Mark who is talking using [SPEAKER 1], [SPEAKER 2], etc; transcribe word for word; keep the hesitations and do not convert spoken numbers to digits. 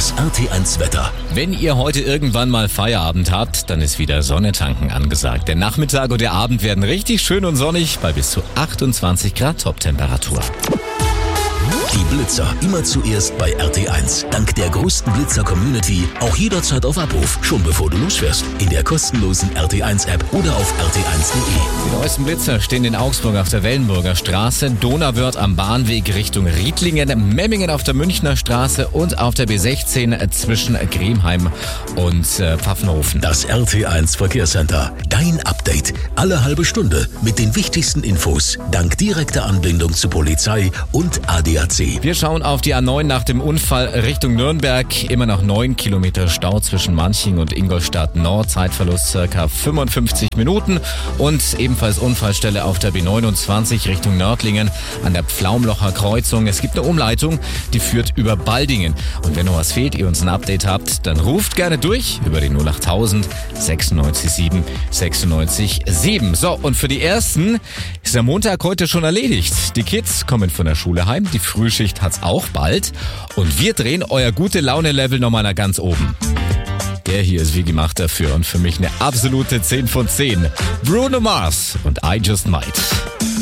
[SPEAKER 1] Das R T eins Wetter.
[SPEAKER 2] Wenn ihr heute irgendwann mal Feierabend habt, dann ist wieder Sonne tanken angesagt. Der Nachmittag und der Abend werden richtig schön und sonnig bei bis zu achtundzwanzig Grad Toptemperatur.
[SPEAKER 1] Die Blitzer immer zuerst bei R T eins. Dank der größten Blitzer-Community auch jederzeit auf Abruf, schon bevor du losfährst. In der kostenlosen R T eins App oder auf r t eins punkt de.
[SPEAKER 2] Die neuesten Blitzer stehen in Augsburg auf der Wellenburger Straße, Donauwörth am Bahnweg Richtung Riedlingen, Memmingen auf der Münchner Straße und auf der B sechzehn zwischen Griemheim und äh, Pfaffenhofen.
[SPEAKER 1] Das R T eins Verkehrscenter. Dein Update. Alle halbe Stunde mit den wichtigsten Infos. Dank direkter Anbindung zu Polizei und A D A C.
[SPEAKER 2] Wir schauen auf die A neun nach dem Unfall Richtung Nürnberg. Immer noch neun Kilometer Stau zwischen Manching und Ingolstadt Nord. Zeitverlust circa fünfundfünfzig Minuten. Und ebenfalls Unfallstelle auf der B neunundzwanzig Richtung Nördlingen an der Pflaumlocher Kreuzung. Es gibt eine Umleitung, die führt über Baldingen. Und wenn noch was fehlt, ihr uns ein Update habt, dann ruft gerne durch über die null achttausend sechsundneunzig sieben sechsundneunzig sieben. So, und für die Ersten ist der Montag heute schon erledigt. Die Kids kommen von der Schule heim, die Frühschicht hat's auch bald und wir drehen euer Gute-Laune-Level nochmal nach ganz oben. Der hier ist wie gemacht dafür und für mich eine absolute zehn von zehn. Bruno Mars und I Just Might.